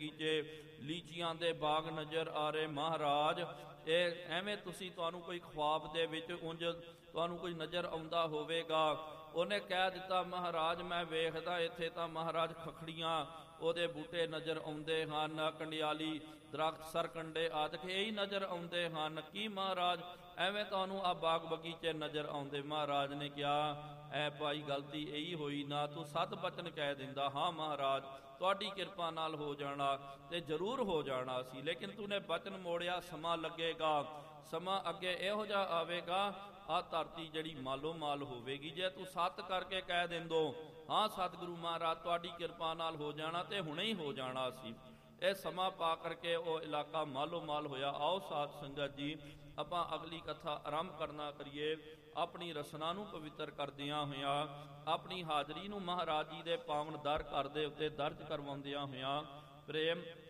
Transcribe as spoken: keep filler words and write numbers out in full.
ਬਗੀਚੇ, ਲੀਚੀਆਂ ਦੇ ਬਾਗ ਨਜ਼ਰ ਆ ਰਹੇ ਮਹਾਰਾਜ। ਇਹ ਐਵੇਂ ਤੁਸੀਂ ਤੁਹਾਨੂੰ ਕੋਈ ਖੁਆਬ ਦੇ ਵਿੱਚ ਉਂਝ ਤੁਹਾਨੂੰ ਕੋਈ ਨਜ਼ਰ ਆਉਂਦਾ ਹੋਵੇਗਾ। ਉਹਨੇ ਕਹਿ ਦਿੱਤਾ ਮਹਾਰਾਜ ਮੈਂ ਵੇਖਦਾ ਇੱਥੇ ਤਾਂ ਮਹਾਰਾਜ ਖਖੜੀਆਂ ਉਹਦੇ ਬੂਟੇ ਨਜ਼ਰ ਆਉਂਦੇ ਹਨ, ਕੰਡਿਆਲੀ ਦਰਖਤ ਸਰਕੰਡੇ ਆਦਿਕ ਇਹੀ ਨਜ਼ਰ ਆਉਂਦੇ ਹਨ। ਕੀ ਮਹਾਰਾਜ ਐਵੇਂ ਤੁਹਾਨੂੰ ਆ ਬਾਗ ਬਗੀਚੇ ਨਜ਼ਰ ਆਉਂਦੇ? ਮਹਾਰਾਜ ਨੇ ਕਿਹਾ ਐ ਭਾਈ ਗਲਤੀ ਇਹੀ ਹੋਈ ਨਾ, ਤੂੰ ਸਤ ਬਚਨ ਕਹਿ ਦਿੰਦਾ ਹਾਂ ਮਹਾਰਾਜ ਤੁਹਾਡੀ ਕਿਰਪਾ ਨਾਲ ਹੋ ਜਾਣਾ ਤੇ ਜ਼ਰੂਰ ਹੋ ਜਾਣਾ ਸੀ, ਲੇਕਿਨ ਤੂੰ ਨੇ ਬਚਨ ਮੋੜਿਆ। ਸਮਾਂ ਲੱਗੇਗਾ, ਸਮਾਂ ਅੱਗੇ ਇਹੋ ਜਿਹਾ ਆਵੇਗਾ ਆ ਧਰਤੀ ਜਿਹੜੀ ਮਾਲੋ ਮਾਲ ਹੋਵੇਗੀ। ਜੇ ਤੂੰ ਸਤ ਕਰਕੇ ਕਹਿ ਦਿੰਦੋ ਹਾਂ ਸਤਿਗੁਰੂ ਮਹਾਰਾਜ ਤੁਹਾਡੀ ਕਿਰਪਾ ਨਾਲ ਹੋ ਜਾਣਾ ਤੇ ਹੁਣੇ ਹੀ ਹੋ ਜਾਣਾ ਸੀ। ਇਹ ਸਮਾਂ ਪਾ ਕਰਕੇ ਉਹ ਇਲਾਕਾ ਮਾਲੋ ਮਾਲ ਹੋਇਆ। ਆਓ ਸਾਧ ਸੰਗਤ ਜੀ ਆਪਾਂ ਅਗਲੀ ਕਥਾ ਆਰੰਭ ਕਰਨਾ ਕਰੀਏ। ਆਪਣੀ ਰਸਨਾ ਨੂੰ ਪਵਿੱਤਰ ਕਰਦਿਆਂ ਹੋਇਆਂ, ਆਪਣੀ ਹਾਜ਼ਰੀ ਨੂੰ ਮਹਾਰਾਜ ਜੀ ਦੇ ਪਾਵਨ ਦਰ ਘਰ ਦੇ ਉੱਤੇ ਦਰਜ ਕਰਵਾਉਂਦਿਆਂ ਹੋਇਆਂ ਪ੍ਰੇਮ